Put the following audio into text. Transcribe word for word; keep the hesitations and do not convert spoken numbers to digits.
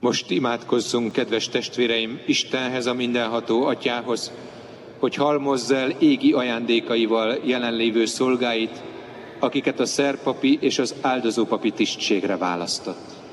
Most imádkozzunk, kedves testvéreim, Istenhez, a mindenható Atyához, hogy halmozz el égi ajándékaival jelenlévő szolgáit, akiket a szerpapi és az áldozópapi tisztségre választott.